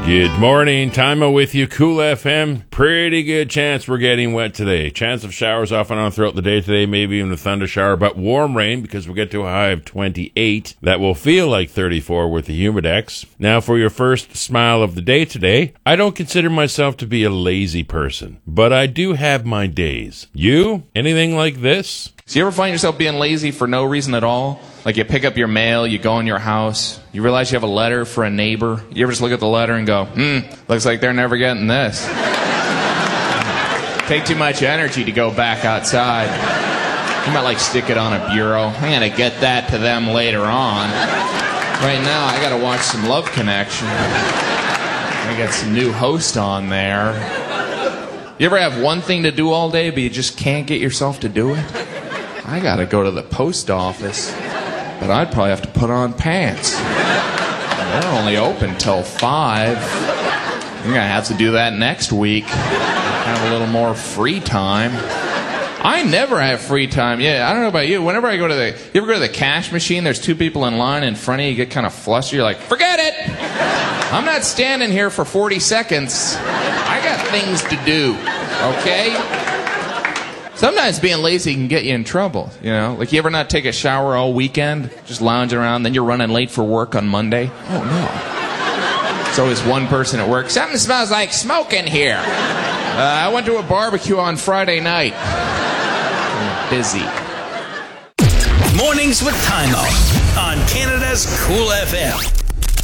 Good morning, Timo with you, Cool FM. Pretty good chance we're getting wet today. Chance of showers off and on throughout the day today, maybe even a thunder shower, but warm rain because we'll get to a high of 28. That will feel like 34 with the Humidex. Now for your first smile of the day today, I don't consider myself to be a lazy person, but I do have my days. You? Anything like this? So you ever find yourself being lazy for no reason at all? Like you pick up your mail, you go in your house, you realize you have a letter for a neighbor. You ever just look at the letter and go, looks like they're never getting this. Take too much energy to go back outside. You might stick it on a bureau. I'm going to get that to them later on. Right now, I got to watch some Love Connection. I got some new host on there. You ever have one thing to do all day, but you just can't get yourself to do it? I gotta go to the post office, but I'd probably have to put on pants. They're only open till 5. I'm gonna have to do that next week. Have a little more free time. I never have free time. Yeah, I don't know about you. Whenever I go to you ever go to the cash machine, there's 2 people in line in front of you, you get kind of flustered, you're like, forget it! I'm not standing here for 40 seconds. I got things to do, okay? Sometimes being lazy can get you in trouble, you know? Like, you ever not take a shower all weekend, just lounging around, then you're running late for work on Monday? Oh, no. It's always one person at work. Something smells like smoke in here. I went to a barbecue on Friday night. I'm busy. Mornings with Timo on Canada's Cool FM.